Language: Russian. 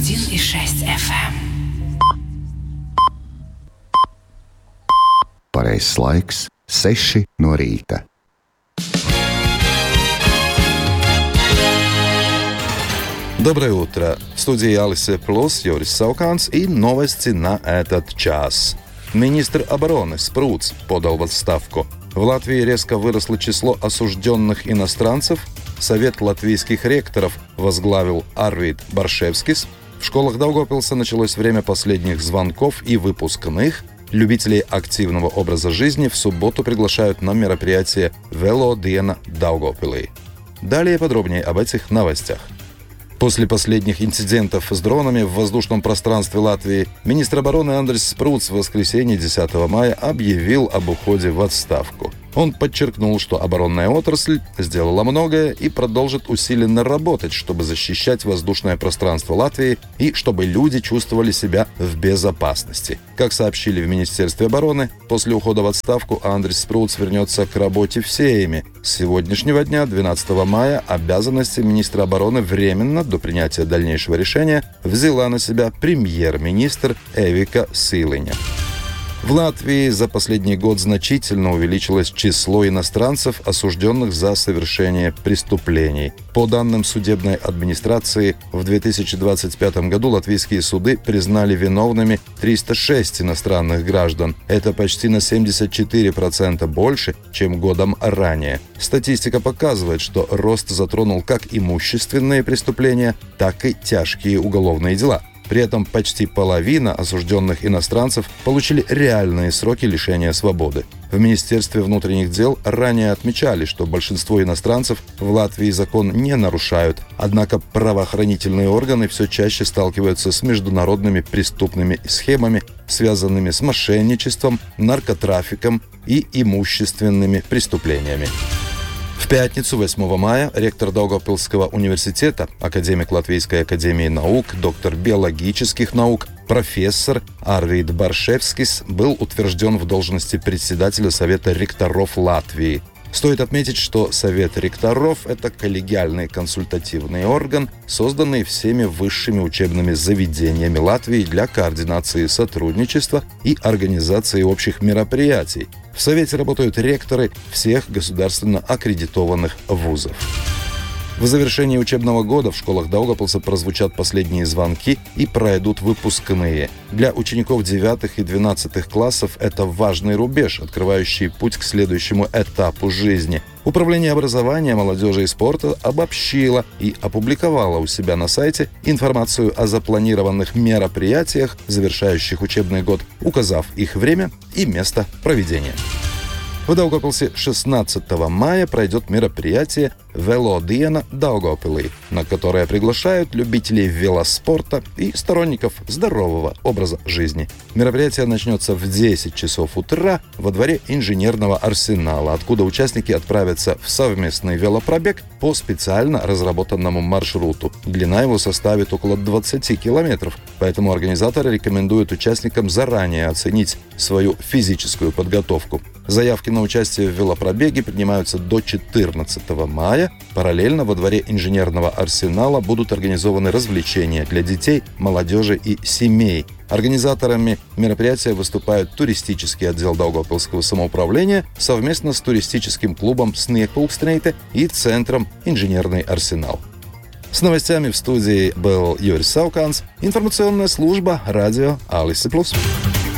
101,6 FM. Pareizais laiks - 6 no rīta. Доброе утро. В студии Алисы Плюс Юрис Сауканс и новости на этот час. Министр обороны Спруц подал в отставку. В Латвии резко выросло число осужденных иностранцев. Совет латвийских ректоров возглавил Арвид Баршевскис. В школах Даугавпилса началось время последних звонков и выпускных. Любителей активного образа жизни в субботу приглашают на мероприятие «Велодиена Даугавпилī». Далее подробнее об этих новостях. После последних инцидентов с дронами в воздушном пространстве Латвии министр обороны Андрис Спруц в воскресенье 10 мая объявил об уходе в отставку. Он подчеркнул, что оборонная отрасль сделала многое и продолжит усиленно работать, чтобы защищать воздушное пространство Латвии и чтобы люди чувствовали себя в безопасности. Как сообщили в Министерстве обороны, после ухода в отставку Андрис Спруц вернется к работе в Сейме. С сегодняшнего дня, 12 мая, обязанности министра обороны временно, до принятия дальнейшего решения, взяла на себя премьер-министр Эвика Силиņa. В Латвии за последний год значительно увеличилось число иностранцев, осужденных за совершение преступлений. По данным судебной администрации, в 2025 году латвийские суды признали виновными 306 иностранных граждан. Это почти на 74% больше, чем годом ранее. Статистика показывает, что рост затронул как имущественные преступления, так и тяжкие уголовные дела. При этом почти половина осужденных иностранцев получили реальные сроки лишения свободы. В Министерстве внутренних дел ранее отмечали, что большинство иностранцев в Латвии закон не нарушают, однако правоохранительные органы все чаще сталкиваются с международными преступными схемами, связанными с мошенничеством, наркотрафиком и имущественными преступлениями. В пятницу, 8 мая, ректор Даугавпилсского университета, академик Латвийской академии наук, доктор биологических наук, профессор Арвид Баршевскис был утвержден в должности председателя Совета ректоров Латвии. Стоит отметить, что Совет ректоров – это коллегиальный консультативный орган, созданный всеми высшими учебными заведениями Латвии для координации сотрудничества и организации общих мероприятий. В Совете работают ректоры всех государственно аккредитованных вузов. В завершении учебного года в школах Даугавпилса прозвучат последние звонки и пройдут выпускные. Для учеников 9 и 12 классов это важный рубеж, открывающий путь к следующему этапу жизни. Управление образования, молодежи и спорта обобщило и опубликовало у себя на сайте информацию о запланированных мероприятиях, завершающих учебный год, указав их время и место проведения. В Даугавпилсе 16 мая пройдет мероприятие «Велодиена Даугавпилī», на которое приглашают любителей велоспорта и сторонников здорового образа жизни. Мероприятие начнется в 10 часов утра во дворе инженерного арсенала, откуда участники отправятся в совместный велопробег по специально разработанному маршруту. Длина его составит около 20 километров, поэтому организаторы рекомендуют участникам заранее оценить свою физическую подготовку. Заявки на участие в велопробеге принимаются до 14 мая. Параллельно во дворе инженерного арсенала будут организованы развлечения для детей, молодежи и семей. Организаторами мероприятия выступают туристический отдел Даугавпилсского самоуправления совместно с туристическим клубом «Sniegpulkstneite» и центром «Инженерный арсенал». С новостями в студии был Юрис Сауканс, информационная служба радио Алисы Плюс.